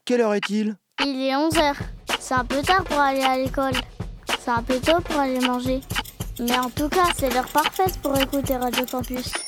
quelle heure est-il ? Il est 11h. C'est un peu tard pour aller à l'école. C'est un peu tôt pour aller manger. Mais en tout cas, c'est l'heure parfaite pour écouter Radio Campus.